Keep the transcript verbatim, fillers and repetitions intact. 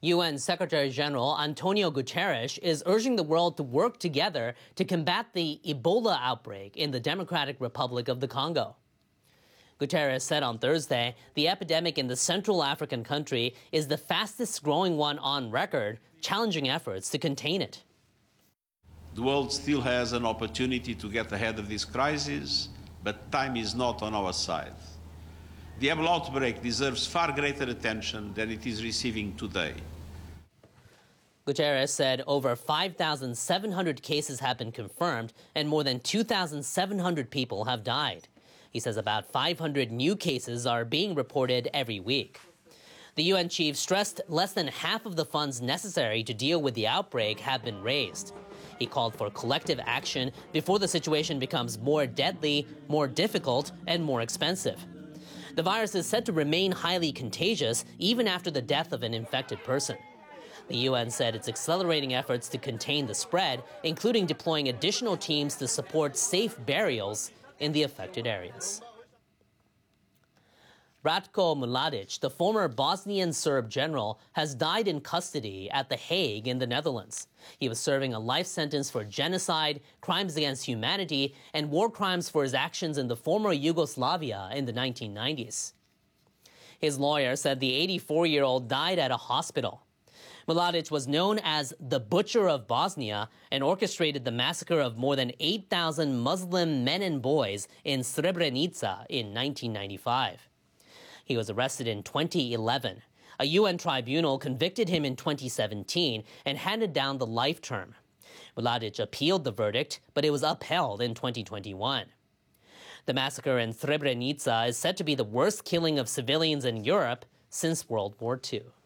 U N Secretary-General Antonio Guterres is urging the world to work together to combat the Ebola outbreak in the Democratic Republic of the Congo. Guterres said on Thursday the epidemic in the Central African country is the fastest growing one on record, challenging efforts to contain it. The world still has an opportunity to get ahead of this crisis, but time is not on our side. The Ebola outbreak deserves far greater attention than it is receiving today. Guterres said over five thousand seven hundred cases have been confirmed and more than two thousand seven hundred people have died. He says about five hundred new cases are being reported every week. The U N chief stressed less than half of the funds necessary to deal with the outbreak have been raised. He called for collective action before the situation becomes more deadly, more difficult, and more expensive. The virus is said to remain highly contagious even after the death of an infected person. The U N said it's accelerating efforts to contain the spread, including deploying additional teams to support safe burials in the affected areas. Ratko Mladic, the former Bosnian Serb general, has died in custody at The Hague in the Netherlands. He was serving a life sentence for genocide, crimes against humanity, and war crimes for his actions in the former Yugoslavia in the nineteen nineties. His lawyer said the eighty-four-year-old died at a hospital. Mladic was known as the Butcher of Bosnia and orchestrated the massacre of more than eight thousand Muslim men and boys in Srebrenica in nineteen ninety-five. He was arrested in twenty eleven. A U N tribunal convicted him in twenty seventeen and handed down the life term. Mladic appealed the verdict, but it was upheld in twenty twenty-one. The massacre in Srebrenica is said to be the worst killing of civilians in Europe since World War Two.